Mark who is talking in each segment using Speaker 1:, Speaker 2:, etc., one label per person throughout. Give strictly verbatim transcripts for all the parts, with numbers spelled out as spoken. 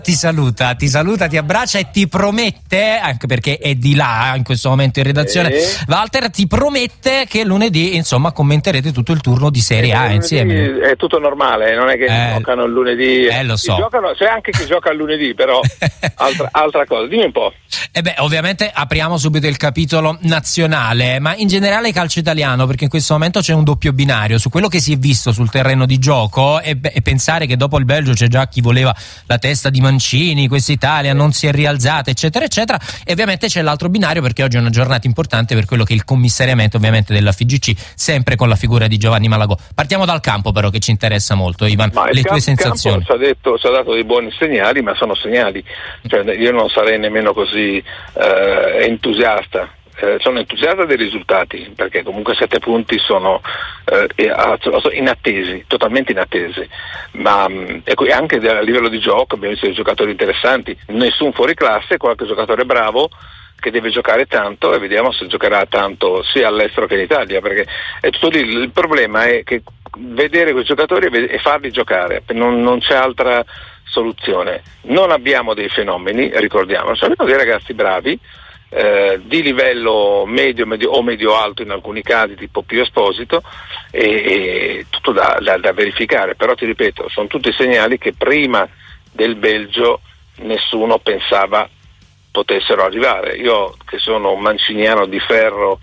Speaker 1: ti saluta, ti saluta, ti abbraccia e ti promette, anche perché è di là in questo momento in redazione, eh. Walter ti promette che lunedì insomma commenterete tutto il turno di Serie A insieme.
Speaker 2: È tutto normale, non è che eh, giocano il lunedì,
Speaker 1: eh, lo so.
Speaker 2: Giocano, c'è anche chi gioca il lunedì, però altra, altra cosa, dimmi un po'.
Speaker 1: E beh, ovviamente apriamo subito il capitolo nazionale, ma in generale calcio italiano, perché in questo momento c'è un doppio binario su quello che si è visto sul terreno di gioco e, beh, e pensare che dopo il Belgio c'è già chi voleva la testa di Mancini, questa Italia non si è rialzata, eccetera eccetera, e ovviamente c'è l'altro binario perché oggi è una giornata importante per quello che è il commissariamento ovviamente della F I G C, sempre con la figura di Giovanni Malagò. Partiamo dal campo però, che ci interessa molto, Ivan,
Speaker 2: ma
Speaker 1: le tue
Speaker 2: camp-
Speaker 1: sensazioni.
Speaker 2: Ci ha detto, ci ha dato dei buoni segnali, ma sono segnali, cioè, io non sarei nemmeno così eh, entusiasta. Eh, sono entusiasta dei risultati, perché comunque sette punti sono eh, inattesi, totalmente inattesi, ma mh, ecco, anche a livello di gioco abbiamo visto dei giocatori interessanti, nessun fuori classe, qualche giocatore bravo che deve giocare tanto, e vediamo se giocherà tanto sia all'estero che in Italia, perché è tutto lì. Il problema è che vedere quei giocatori e farli giocare, non, non c'è altra soluzione. Non abbiamo dei fenomeni, ricordiamo, abbiamo dei ragazzi bravi, Eh, di livello medio, medio o medio alto in alcuni casi, tipo Pio Esposito, e, e tutto da, da, da verificare, però ti ripeto, sono tutti segnali che prima del Belgio nessuno pensava potessero arrivare. Io che sono un manciniano di ferro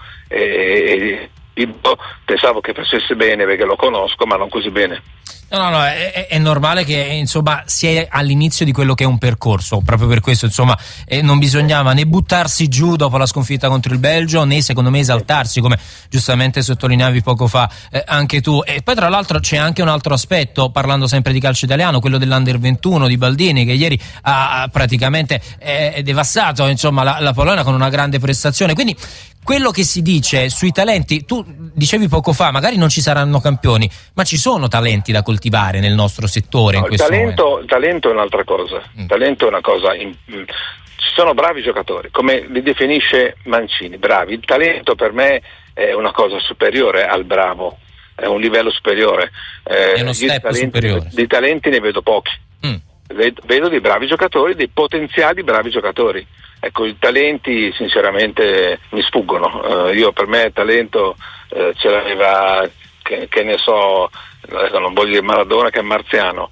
Speaker 2: e, e, e pensavo che facesse bene perché lo conosco, ma non così bene.
Speaker 1: No, no, no, è, è normale che insomma si è all'inizio di quello che è un percorso, proprio per questo insomma eh, non bisognava né buttarsi giù dopo la sconfitta contro il Belgio, né secondo me esaltarsi, come giustamente sottolineavi poco fa eh, anche tu. E poi tra l'altro c'è anche un altro aspetto, parlando sempre di calcio italiano, quello dell'Under ventuno di Baldini, che ieri ha praticamente eh, devastato insomma la, la Polonia con una grande prestazione. Quindi quello che si dice sui talenti, tu dicevi poco fa, magari non ci saranno campioni, ma ci sono talenti da coltivare nel nostro settore.
Speaker 2: No,
Speaker 1: in questo
Speaker 2: il talento,
Speaker 1: momento.
Speaker 2: Il talento è un'altra cosa. Il talento è una cosa. In, ci sono bravi giocatori, come li definisce Mancini, bravi. Il talento per me è una cosa superiore al bravo, è un livello superiore. Eh,
Speaker 1: è uno step
Speaker 2: talenti,
Speaker 1: superiore.
Speaker 2: Di talenti ne vedo pochi. Mm. Vedo, vedo dei bravi giocatori, dei potenziali bravi giocatori. Ecco, i talenti sinceramente mi sfuggono. Uh, io per me talento uh, ce l'aveva, che, che ne so, non voglio dire Maradona che è marziano,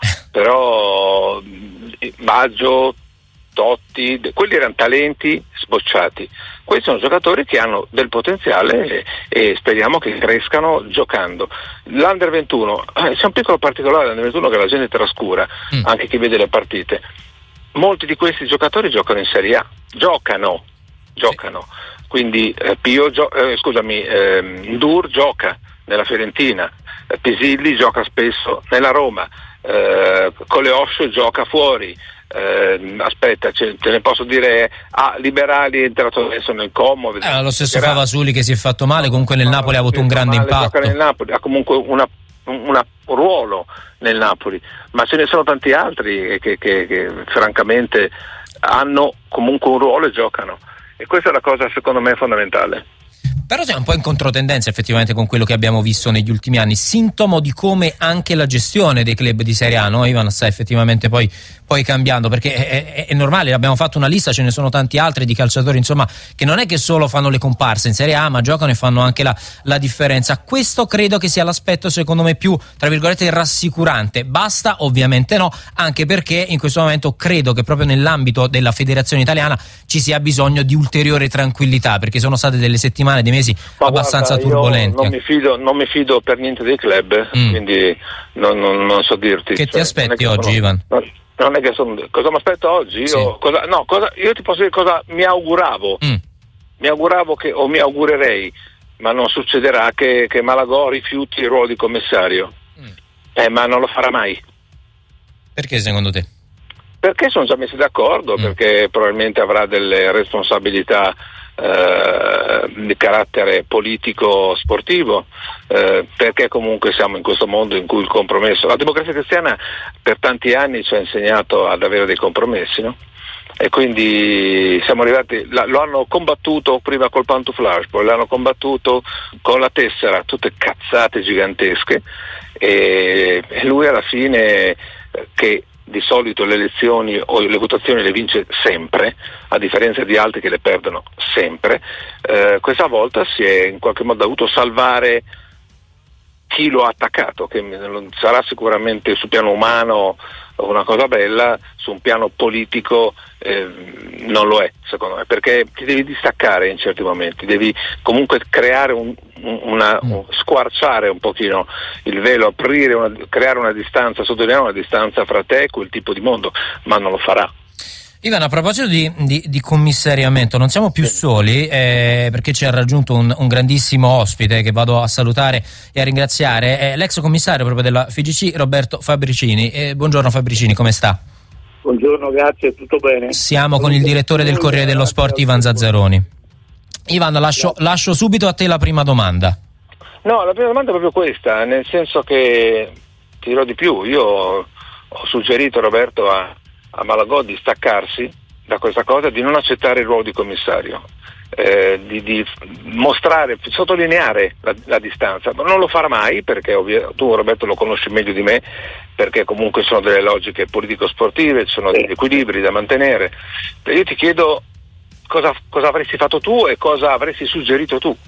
Speaker 2: però Baggio, Totti, quelli erano talenti sbocciati. Questi sono giocatori che hanno del potenziale e, e speriamo che crescano giocando. L'Under ventuno, eh, c'è un piccolo particolare dell'Under ventuno che la gente trascura, mm. anche chi vede le partite. Molti di questi giocatori giocano in Serie A, giocano, giocano. Quindi eh, Pio, gio- eh, scusami, eh, Ndur gioca nella Fiorentina, eh, Pesilli gioca spesso nella Roma, eh, Coleoscio gioca fuori. Eh, aspetta, ce, te ne posso dire, ah, Liberali è entrato adesso nel Como.
Speaker 1: Eh, lo stesso Favasuli che si è fatto male, comunque nel Napoli ha avuto un grande male, impatto.
Speaker 2: Nel Napoli, ha comunque una, una ruolo nel Napoli, ma ce ne sono tanti altri che, che, che francamente hanno comunque un ruolo e giocano, e questa è la cosa secondo me fondamentale.
Speaker 1: Però sei un po' in controtendenza effettivamente con quello che abbiamo visto negli ultimi anni, sintomo di come anche la gestione dei club di Serie A, no Ivan, sta effettivamente poi, poi cambiando, perché è, è, è normale, abbiamo fatto una lista, ce ne sono tanti altri di calciatori insomma che non è che solo fanno le comparse in Serie A, ma giocano e fanno anche la, la differenza. Questo credo che sia l'aspetto secondo me più, tra virgolette, rassicurante. Basta? Ovviamente no, anche perché in questo momento credo che proprio nell'ambito della federazione italiana ci sia bisogno di ulteriore tranquillità, perché sono state delle settimane, dei mesi ma abbastanza guarda, turbolenti.
Speaker 2: Non mi, fido, non mi fido per niente dei club, mm. quindi non, non, non so dirti.
Speaker 1: Che cioè, ti aspetti oggi, sono, Ivan?
Speaker 2: Non, non è che sono, cosa mi aspetto oggi?
Speaker 1: Sì.
Speaker 2: Io, cosa, no, cosa, io ti posso dire cosa mi auguravo. Mm. Mi auguravo che, o mi augurerei, ma non succederà, che, che Malagò rifiuti il ruolo di commissario. Mm. Eh, ma non lo farà mai.
Speaker 1: Perché secondo te?
Speaker 2: Perché sono già messi d'accordo, mm. perché probabilmente avrà delle responsabilità eh, di carattere politico sportivo, eh, perché comunque siamo in questo mondo in cui il compromesso, la Democrazia Cristiana per tanti anni ci ha insegnato ad avere dei compromessi, no? E quindi siamo arrivati, la, lo hanno combattuto prima col pantuflage, poi l'hanno combattuto con la tessera, tutte cazzate gigantesche, e, e lui alla fine, eh, che di solito le elezioni o le votazioni le vince sempre, a differenza di altri che le perdono sempre, eh, questa volta si è in qualche modo dovuto salvare chi lo ha attaccato, che non sarà sicuramente sul piano umano una cosa bella, su un piano politico eh, non lo è, secondo me, perché ti devi distaccare in certi momenti, devi comunque creare un, una, un, squarciare un pochino il velo, aprire una, creare una distanza, sottolineiamo una distanza fra te e quel tipo di mondo, ma non lo farà.
Speaker 1: Ivan, a proposito di, di, di commissariamento, non siamo più soli eh, perché ci ha raggiunto un, un grandissimo ospite che vado a salutare e a ringraziare, è l'ex commissario proprio della F I G C, Roberto Fabricini. Eh, buongiorno Fabricini, come sta?
Speaker 3: Buongiorno, grazie, tutto bene?
Speaker 1: Siamo con il direttore del Corriere dello Sport, Ivan Zazzaroni. Ivan, lascio, lascio subito a te la prima domanda.
Speaker 2: No, la prima domanda è proprio questa, nel senso che, ti dirò di più, io ho suggerito, Roberto, a a Malagò di staccarsi da questa cosa, di non accettare il ruolo di commissario, eh, di, di mostrare, sottolineare la, la distanza, ma non lo farà mai perché ovvio, tu Roberto lo conosci meglio di me, perché comunque sono delle logiche politico-sportive, ci sono degli equilibri da mantenere. Io ti chiedo cosa, cosa avresti fatto tu e cosa avresti suggerito tu.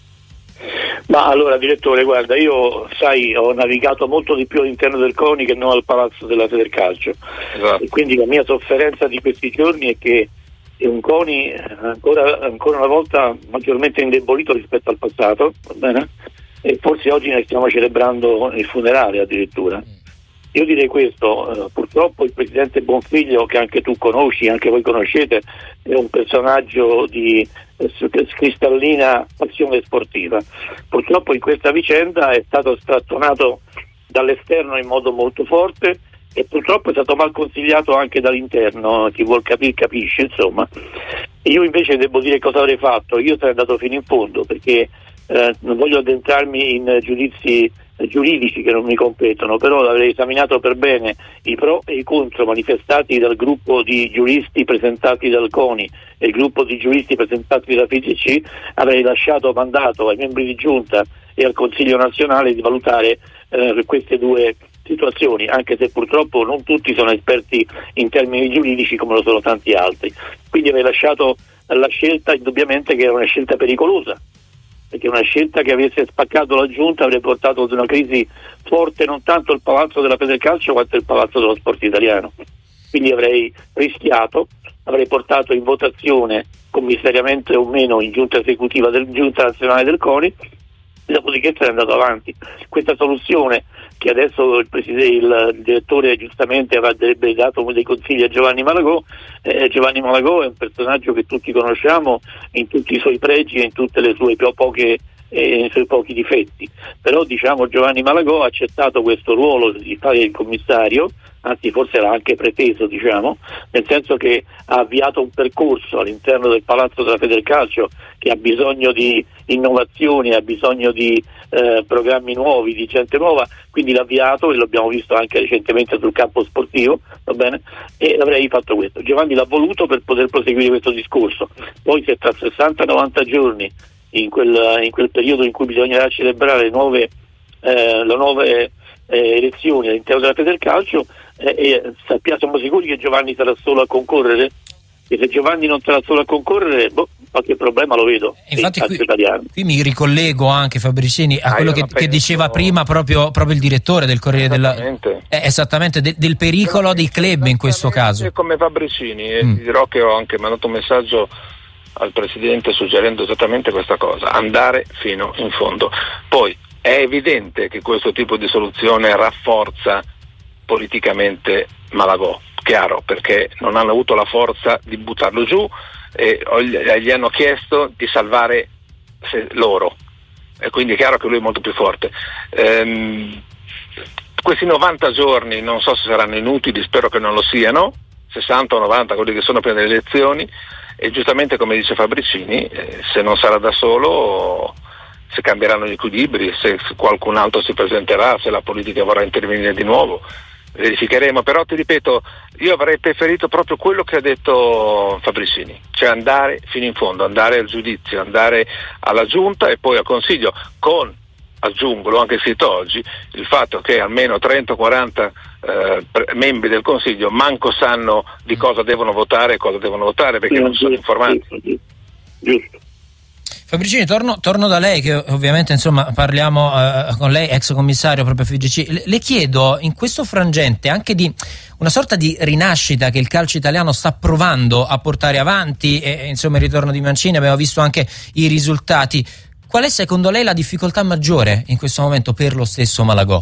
Speaker 3: Ma allora, direttore, guarda, io sai ho navigato molto di più all'interno del CONI che non al palazzo della Federcalcio, esatto. E quindi la mia sofferenza di questi giorni è che è un CONI ancora, ancora una volta maggiormente indebolito rispetto al passato, va bene? E forse oggi ne stiamo celebrando il funerale addirittura. Io direi questo, eh, purtroppo il presidente Bonfiglio, che anche tu conosci, anche voi conoscete, è un personaggio di eh, cristallina passione sportiva. Purtroppo in questa vicenda è stato strattonato dall'esterno in modo molto forte e purtroppo è stato mal consigliato anche dall'interno, chi vuol capire capisce, insomma. Io invece devo dire cosa avrei fatto, io sarei andato fino in fondo perché eh, non voglio addentrarmi in giudizi giuridici che non mi competono, però avrei esaminato per bene i pro e i contro manifestati dal gruppo di giuristi presentati dal CONI e il gruppo di giuristi presentati dalla F I G C, avrei lasciato mandato ai membri di giunta e al Consiglio nazionale di valutare eh, queste due situazioni, anche se purtroppo non tutti sono esperti in termini giuridici come lo sono tanti altri. Quindi avrei lasciato la scelta, indubbiamente che era una scelta pericolosa, perché una scelta che avesse spaccato la giunta avrebbe portato ad una crisi forte non tanto il palazzo della Federcalcio quanto il palazzo dello sport italiano. Quindi avrei rischiato, avrei portato in votazione commissariamente o meno in giunta esecutiva del giunta nazionale del CONI, dopodiché sarei andato avanti. Questa soluzione che adesso il, presidente, il direttore giustamente avrebbe dato dei consigli a Giovanni Malagò, eh, Giovanni Malagò è un personaggio che tutti conosciamo in tutti i suoi pregi e in tutte le sue più poche e nei suoi pochi difetti, però diciamo Giovanni Malagò ha accettato questo ruolo di fare il commissario, anzi forse l'ha anche preteso, diciamo, nel senso che ha avviato un percorso all'interno del Palazzo della Federcalcio che ha bisogno di innovazioni, ha bisogno di eh, programmi nuovi, di gente nuova, quindi l'ha avviato e l'abbiamo visto anche recentemente sul campo sportivo, va bene? E avrei fatto questo. Giovanni l'ha voluto per poter proseguire questo discorso, poi se tra sessanta novanta giorni in quel, in quel periodo in cui bisognerà celebrare nuove, eh, le nuove eh, elezioni all'interno della Federcalcio, eh, e sappiamo, siamo sicuri che Giovanni sarà solo a concorrere? E se Giovanni non sarà solo a concorrere, boh, qualche problema lo vedo.
Speaker 1: Infatti qui, qui mi ricollego anche, Fabricini, a ah, quello che, che diceva prima proprio, proprio il direttore del Corriere della eh, esattamente de, del pericolo dei club in questo caso.
Speaker 2: Come Fabricini, e mm. ti dirò che ho anche mandato un messaggio al Presidente suggerendo esattamente questa cosa, andare fino in fondo. Poi è evidente che questo tipo di soluzione rafforza politicamente Malagò, chiaro, perché non hanno avuto la forza di buttarlo giù e gli hanno chiesto di salvare loro, e quindi è chiaro che lui è molto più forte. Ehm, questi novanta giorni non so se saranno inutili, spero che non lo siano, sessanta o novanta, quelli che sono prima delle elezioni. E giustamente come dice Fabricini, eh, se non sarà da solo, se cambieranno gli equilibri, se qualcun altro si presenterà, se la politica vorrà intervenire di nuovo, verificheremo. Però ti ripeto, io avrei preferito proprio quello che ha detto Fabricini, cioè andare fino in fondo, andare al giudizio, andare alla giunta e poi al Consiglio, con aggiungo, l'ho anche scritto oggi, il fatto che almeno trenta o quaranta eh, pre- membri del Consiglio manco sanno di cosa devono votare e cosa devono votare, perché non sono informati.
Speaker 3: Giusto.
Speaker 1: Fabricini, torno, torno da lei, che ovviamente insomma parliamo eh, con lei, ex commissario proprio F I G C. Le, le chiedo in questo frangente anche di una sorta di rinascita che il calcio italiano sta provando a portare avanti, e insomma il ritorno di Mancini, abbiamo visto anche i risultati. Qual è secondo lei la difficoltà maggiore in questo momento per lo stesso Malagò?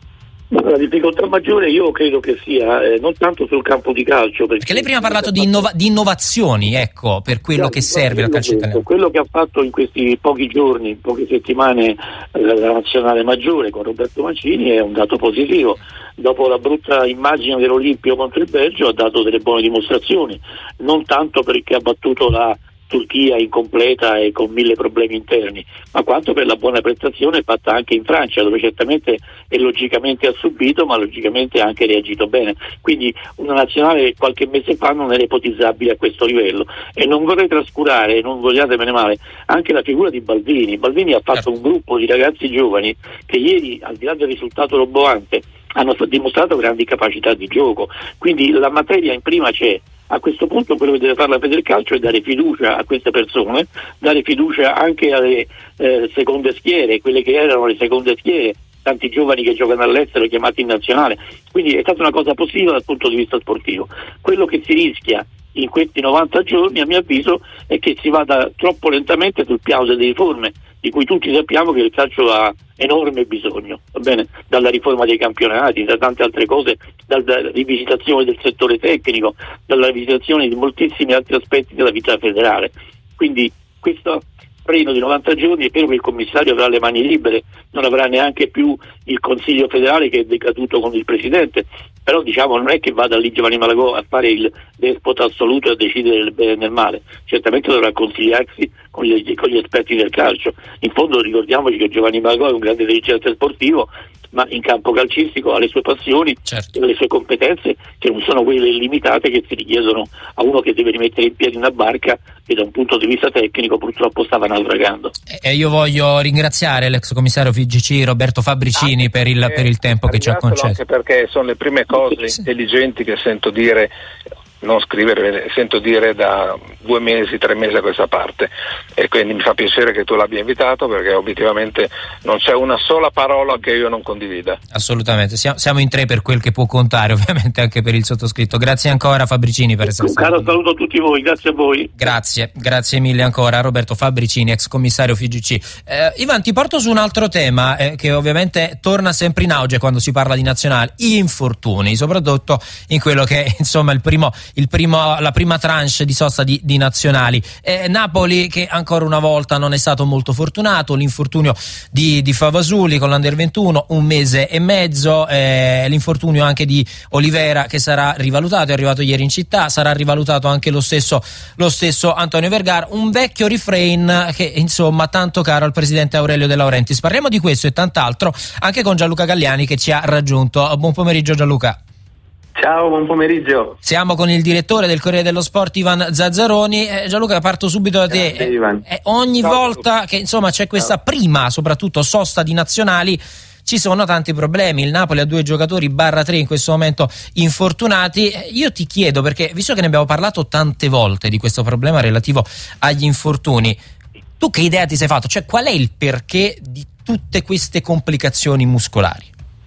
Speaker 3: La difficoltà maggiore io credo che sia eh, non tanto sul campo di calcio, perché,
Speaker 1: perché lei prima ha parlato di, innova- di innovazioni, ecco, per quello che serve al calcio italiano.
Speaker 3: Quello che ha fatto in questi pochi giorni, in poche settimane eh, la nazionale maggiore con Roberto Mancini è un dato positivo. Dopo la brutta immagine dell'Olimpio contro il Belgio ha dato delle buone dimostrazioni, non tanto perché ha battuto la Turchia incompleta e con mille problemi interni, ma quanto per la buona prestazione fatta anche in Francia, dove certamente e logicamente ha subito, ma logicamente ha anche reagito bene. Quindi una nazionale qualche mese fa non era ipotizzabile a questo livello. E non vorrei trascurare, non vogliatemene male, anche la figura di Baldini. Baldini ha fatto un gruppo di ragazzi giovani che ieri, al di là del risultato roboante, hanno dimostrato grandi capacità di gioco. Quindi la materia in prima c'è. A questo punto quello che deve fare la Federcalcio è dare fiducia a queste persone, dare fiducia anche alle eh, seconde schiere, quelle che erano le seconde schiere, tanti giovani che giocano all'estero chiamati in nazionale. Quindi è stata una cosa positiva dal punto di vista sportivo. Quello che si rischia in questi novanta giorni, a mio avviso, è che si vada troppo lentamente sul piano delle riforme, di cui tutti sappiamo che il calcio ha enorme bisogno, va bene? Dalla riforma dei campionati, da tante altre cose, dalla rivisitazione del settore tecnico, dalla rivisitazione di moltissimi altri aspetti della vita federale. Quindi questo freno di novanta giorni, è vero che il commissario avrà le mani libere, non avrà neanche più il Consiglio federale che è decaduto con il Presidente, però diciamo non è che vada lì Giovanni Malagò a fare il despota assoluto e a decidere nel bene e nel male, certamente dovrà consigliarsi con gli, con gli esperti del calcio. In fondo ricordiamoci che Giovanni Malagò è un grande dirigente sportivo, ma in campo calcistico ha le sue passioni, certo, e le sue competenze, che non sono quelle illimitate che si richiedono a uno che deve rimettere in piedi una barca che da un punto di vista tecnico purtroppo stava naufragando.
Speaker 1: E io voglio ringraziare l'ex commissario F I G C Roberto Fabricini ah, per, il, per il tempo che ci ha concesso.
Speaker 2: Anche perché sono le prime cose sì. intelligenti che sento dire, non scrivere, sento dire da due mesi, tre mesi a questa parte, e quindi mi fa piacere che tu l'abbia invitato, perché obiettivamente non c'è una sola parola che io non condivida.
Speaker 1: Assolutamente, siamo, siamo in tre per quel che può contare, ovviamente anche per il sottoscritto. Grazie ancora Fabricini per essere stato.
Speaker 3: Un caro saluto a tutti voi, grazie a voi.
Speaker 1: Grazie, grazie mille ancora a Roberto Fabricini, ex commissario F I G C. Eh, Ivan, ti porto su un altro tema eh, che ovviamente torna sempre in auge quando si parla di nazionali, gli infortuni, soprattutto in quello che è insomma il primo Il primo, la prima tranche di sosta di, di nazionali. Eh, Napoli che ancora una volta non è stato molto fortunato, l'infortunio di, di Favasuli con l'Under ventuno, un mese e mezzo, eh, l'infortunio anche di Olivera che sarà rivalutato, è arrivato ieri in città, sarà rivalutato anche lo stesso, lo stesso Antonio Vergara, un vecchio refrain che insomma tanto caro al presidente Aurelio De Laurentiis. Parliamo di questo e tant'altro anche con Gianluca Galliani che ci ha raggiunto. Buon pomeriggio Gianluca.
Speaker 4: Ciao, buon pomeriggio.
Speaker 1: Siamo con il direttore del Corriere dello Sport Ivan Zazzaroni. Eh, Gianluca, parto subito da te.
Speaker 4: Grazie, Ivan.
Speaker 1: Eh, ogni Ciao. volta che insomma c'è questa Ciao. prima, soprattutto sosta di nazionali, ci sono tanti problemi. Il Napoli ha due giocatori barra tre in questo momento infortunati. Eh, io ti chiedo, perché visto che ne abbiamo parlato tante volte di questo problema relativo agli infortuni, tu che idea ti sei fatto? Cioè, qual è il perché di tutte queste complicazioni muscolari?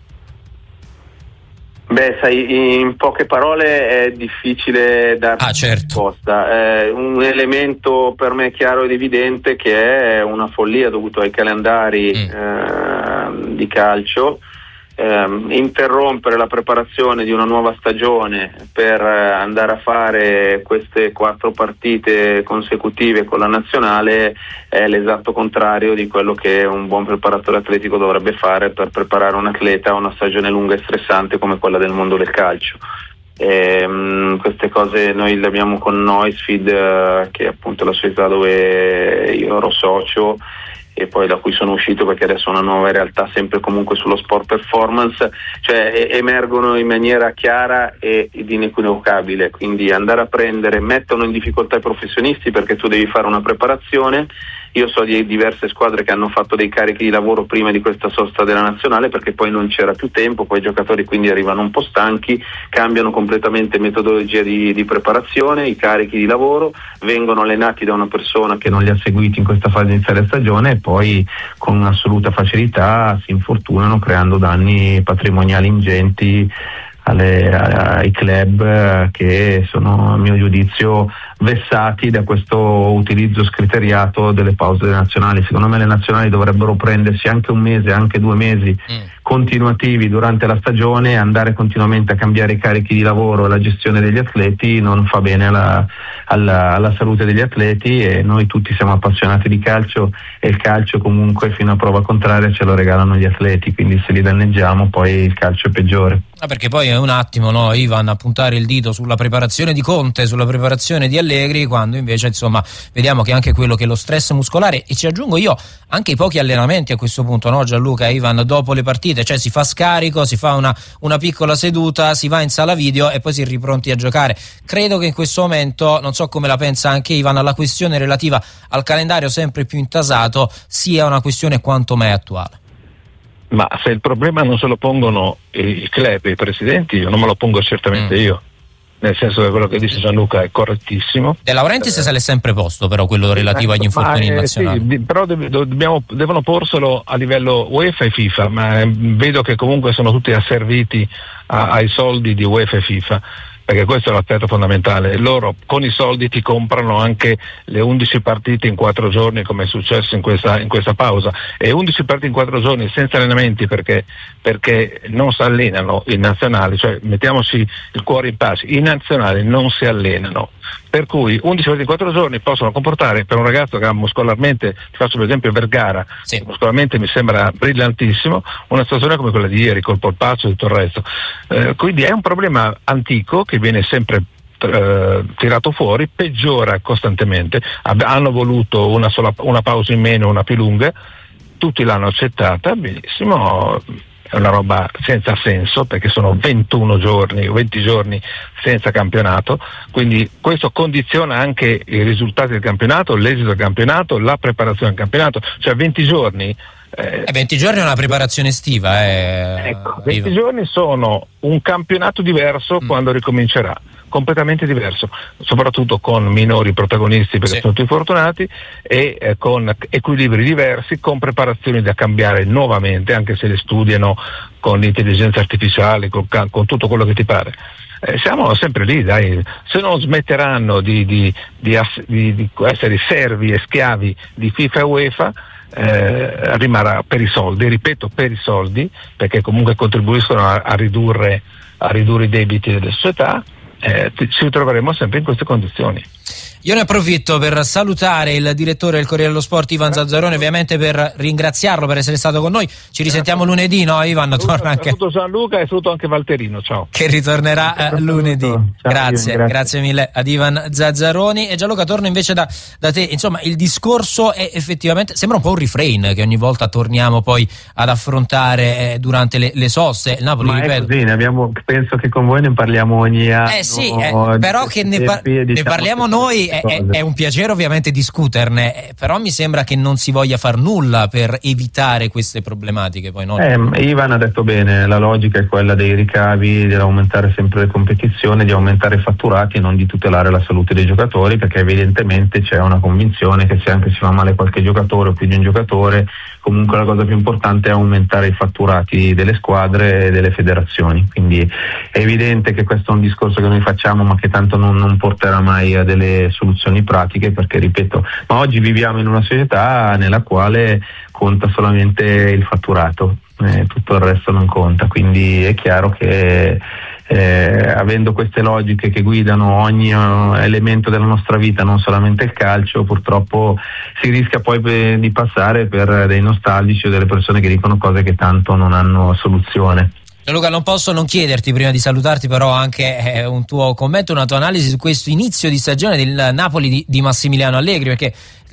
Speaker 4: Beh, sai, in poche parole è difficile dare
Speaker 1: ah, certo.
Speaker 4: risposta. È un elemento per me chiaro ed evidente che è una follia dovuto ai calendari mm. eh, di calcio. Eh, interrompere la preparazione di una nuova stagione per eh, andare a fare queste quattro partite consecutive con la nazionale è l'esatto contrario di quello che un buon preparatore atletico dovrebbe fare per preparare un atleta a una stagione lunga e stressante come quella del mondo del calcio. E, mh, queste cose noi le abbiamo con Noisfeed, eh, che è appunto la società dove io ero socio e poi da cui sono uscito, perché adesso è una nuova realtà sempre comunque sullo sport performance, cioè e- emergono in maniera chiara ed inequivocabile. Quindi andare a prendere, mettono in difficoltà i professionisti perché tu devi fare una preparazione io so di diverse squadre che hanno fatto dei carichi di lavoro prima di questa sosta della nazionale, perché poi non c'era più tempo, poi i giocatori quindi arrivano un po' stanchi, cambiano completamente metodologia di, di preparazione, i carichi di lavoro, vengono allenati da una persona che non li ha seguiti in questa fase iniziale della stagione e poi con un'assoluta facilità si infortunano, creando danni patrimoniali ingenti alle, ai club che sono, a mio giudizio, vessati da questo utilizzo scriteriato delle pause nazionali. Secondo me le nazionali dovrebbero prendersi anche un mese, anche due mesi mm. continuativi durante la stagione, e andare continuamente a cambiare i carichi di lavoro e la gestione degli atleti non fa bene alla, alla, alla salute degli atleti, e noi tutti siamo appassionati di calcio e il calcio comunque fino a prova contraria ce lo regalano gli atleti, quindi se li danneggiamo poi il calcio è peggiore.
Speaker 1: Ah, perché poi è un attimo, no, Ivan, a puntare il dito sulla preparazione di Conte, sulla preparazione di Allegri, quando invece insomma vediamo che anche quello che è lo stress muscolare, e ci aggiungo io anche i pochi allenamenti a questo punto, no Gianluca, Ivan, dopo le partite, cioè si fa scarico, si fa una, una piccola seduta, si va in sala video e poi si è ripronti a giocare. Credo che in questo momento, non so come la pensa anche Ivan, la questione relativa al calendario sempre più intasato sia una questione quanto mai attuale.
Speaker 2: Ma se il problema non se lo pongono i club, i presidenti, io non me lo pongo certamente mm. io, nel senso che quello che dice Gianluca è correttissimo.
Speaker 1: De Laurentiis eh, se l'è sempre posto, però quello relativo agli infortuni
Speaker 2: eh,
Speaker 1: nazionali.
Speaker 2: Sì, però deb- dobbiamo, devono porselo a livello UEFA e FIFA, ma eh, vedo che comunque sono tutti asserviti a, ai soldi di UEFA e FIFA, perché questo è l'aspetto fondamentale. Loro con i soldi ti comprano anche le undici partite in quattro giorni, come è successo in questa, in questa pausa, e undici partite in quattro giorni senza allenamenti perché, perché non si allenano i nazionali, cioè mettiamoci il cuore in pace, i nazionali non si allenano, per cui undici partite in quattro giorni possono comportare per un ragazzo che ha muscolarmente, ti faccio per esempio Vergara, sì. muscolarmente mi sembra brillantissimo, una situazione come quella di ieri col polpaccio e tutto il resto, eh, quindi è un problema antico che viene sempre eh, tirato fuori, peggiora costantemente. Ab- hanno voluto una sola una pausa in meno, una più lunga, tutti l'hanno accettata, benissimo, è una roba senza senso perché sono ventuno giorni, venti giorni senza campionato, quindi questo condiziona anche i risultati del campionato, l'esito del campionato, la preparazione del campionato, cioè venti giorni.
Speaker 1: Eh, venti giorni è una preparazione estiva. Eh,
Speaker 2: ecco, venti giorni sono un campionato diverso mm. quando ricomincerà, completamente diverso, soprattutto con minori protagonisti perché sì. sono tutti fortunati e eh, con equilibri diversi, con preparazioni da cambiare nuovamente, anche se le studiano con l'intelligenza artificiale, con, con tutto quello che ti pare. Eh, siamo sempre lì, dai, se non smetteranno di, di, di, ass- di, di essere servi e schiavi di FIFA e UEFA, Eh, rimarrà per i soldi, ripeto per i soldi, perché comunque contribuiscono a, a ridurre a ridurre i debiti delle società, eh, ci troveremo sempre in queste condizioni.
Speaker 1: Io ne approfitto per salutare il direttore del Corriere dello Sport Ivan Zazzaroni, ovviamente per ringraziarlo per essere stato con noi. Ci risentiamo lunedì, no Ivan?
Speaker 2: Saluto,
Speaker 1: torna anche
Speaker 2: saluto Gianluca e saluto anche Valterino, ciao.
Speaker 1: Che ritornerà eh, lunedì.
Speaker 2: Ciao,
Speaker 1: grazie,
Speaker 2: grazie,
Speaker 1: grazie mille ad Ivan Zazzaroni. E Gianluca, torno invece da, da te. Insomma, il discorso è effettivamente, sembra un po' un refrain che ogni volta torniamo poi ad affrontare eh, durante le, le soste. Il Napoli,
Speaker 5: Ma
Speaker 1: ripeto.
Speaker 5: È così, ne abbiamo, penso che con voi ne parliamo ogni anno.
Speaker 1: Eh sì, eh, però che ne, par-
Speaker 5: diciamo
Speaker 1: ne parliamo noi è, è, è un piacere ovviamente discuterne, però mi sembra che non si voglia far nulla per evitare queste problematiche. Poi no?
Speaker 5: eh, Ivan ha detto bene, la logica è quella dei ricavi, di aumentare sempre le competizioni, di aumentare i fatturati e non di tutelare la salute dei giocatori, perché evidentemente c'è una convinzione che se anche si fa male qualche giocatore o più di un giocatore, comunque la cosa più importante è aumentare i fatturati delle squadre e delle federazioni. Quindi è evidente che questo è un discorso che noi facciamo ma che tanto non, non porterà mai a delle soluzioni pratiche, perché ripeto, ma oggi viviamo in una società nella quale conta solamente il fatturato, eh, tutto il resto non conta, quindi è chiaro che eh, avendo queste logiche che guidano ogni uh, elemento della nostra vita, non solamente il calcio, purtroppo si rischia poi pe- di passare per dei nostalgici o delle persone che dicono cose che tanto non hanno soluzione.
Speaker 1: Luca, non posso non chiederti, prima di salutarti, però anche eh, un tuo commento, una tua analisi su questo inizio di stagione del Napoli di, di Massimiliano Allegri, perché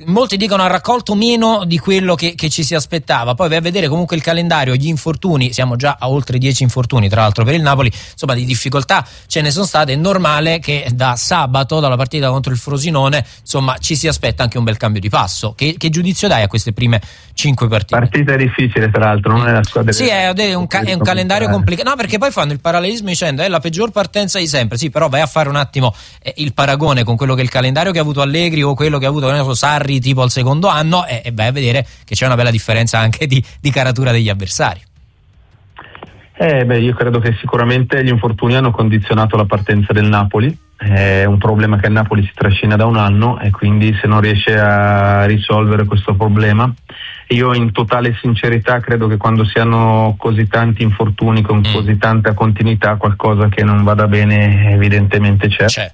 Speaker 1: molti dicono ha raccolto meno di quello che, che ci si aspettava. Poi vai a vedere comunque il calendario, gli infortuni, siamo già a oltre dieci infortuni tra l'altro per il Napoli, insomma di difficoltà ce ne sono state. È normale che da sabato, dalla partita contro il Frosinone, insomma ci si aspetta anche un bel cambio di passo. Che, che giudizio dai a queste prime cinque partite?
Speaker 5: Partita difficile tra l'altro, non è la squadra.
Speaker 1: Sì, è, è, un, ca- è un calendario complicato, no, perché poi fanno il parallelismo dicendo è la peggior partenza di sempre. Sì, però vai a fare un attimo eh, il paragone con quello che è il calendario che ha avuto Allegri o quello che ha avuto so, Sarri tipo al secondo anno e, e vai a vedere che c'è una bella differenza anche di, di caratura degli avversari.
Speaker 5: Eh, beh, io credo che sicuramente gli infortuni hanno condizionato la partenza del Napoli. È un problema che il Napoli si trascina da un anno e quindi se non riesce a risolvere questo problema, io in totale sincerità credo che quando si hanno così tanti infortuni con mm. così tanta continuità qualcosa che non vada bene evidentemente c'è. c'è.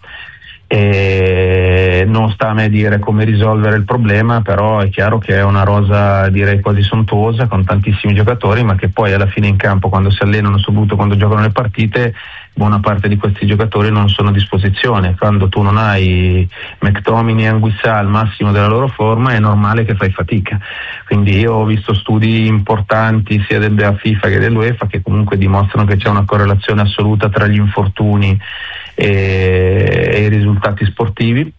Speaker 5: E non sta a me dire come risolvere il problema, però è chiaro che è una rosa direi quasi sontuosa con tantissimi giocatori, ma che poi alla fine in campo quando si allenano, soprattutto quando giocano le partite, buona parte di questi giocatori non sono a disposizione. Quando tu non hai McTominay e Anguissa al massimo della loro forma è normale che fai fatica. Quindi io ho visto studi importanti sia della FIFA che dell'UEFA che comunque dimostrano che c'è una correlazione assoluta tra gli infortuni e, e i risultati sportivi.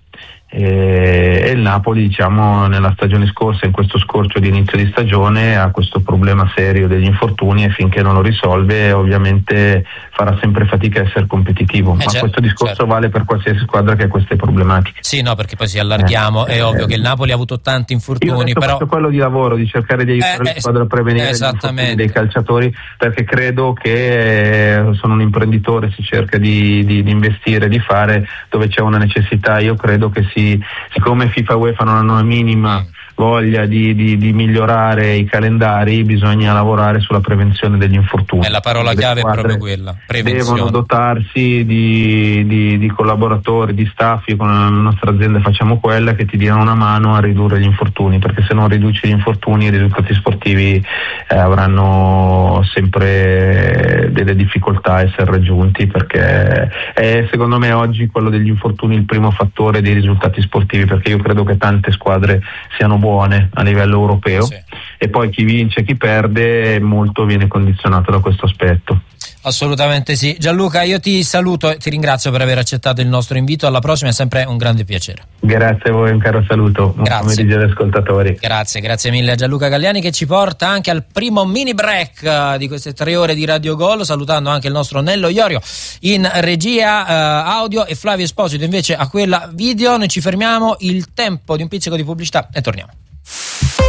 Speaker 5: E il Napoli, diciamo, nella stagione scorsa, in questo scorcio di inizio di stagione, ha questo problema serio degli infortuni e finché non lo risolve ovviamente farà sempre fatica a essere competitivo. Eh ma certo, questo discorso certo. vale per qualsiasi squadra che ha queste problematiche.
Speaker 1: Sì, no, perché poi se allarghiamo eh, è ovvio eh, che il Napoli ha avuto tanti infortuni,
Speaker 5: io
Speaker 1: però
Speaker 5: fatto quello di lavoro, di cercare di aiutare eh, la squadra a prevenire gli infortuni dei calciatori, perché credo che eh, sono un imprenditore, si cerca di, di, di investire, di fare dove c'è una necessità. Io credo che si siccome FIFA e UEFA non hanno la minima voglia di, di, di migliorare i calendari, bisogna lavorare sulla prevenzione degli infortuni.
Speaker 1: E la parola chiave è proprio quella, prevenzione.
Speaker 5: Devono dotarsi di, di, di collaboratori, di staff. Io con la nostra azienda facciamo quella che ti diano una mano a ridurre gli infortuni, perché se non riduci gli infortuni i risultati sportivi eh, avranno sempre delle difficoltà a essere raggiunti, perché è secondo me oggi quello degli infortuni il primo fattore dei risultati sportivi, perché io credo che tante squadre siano buone a livello europeo sì. e poi chi vince e chi perde molto viene condizionato da questo aspetto.
Speaker 1: Assolutamente sì. Gianluca, io ti saluto e ti ringrazio per aver accettato il nostro invito. Alla prossima, è sempre un grande piacere.
Speaker 5: Grazie a voi, un caro saluto. Buon pomeriggio agli ascoltatori.
Speaker 1: Grazie, grazie mille a Gianluca Galliani, che ci porta anche al primo mini break di queste tre ore di Radio Gol, salutando anche il nostro Nello Iorio in regia eh, audio e Flavio Esposito invece a quella video. Noi ci fermiamo, il tempo di un pizzico di pubblicità e torniamo.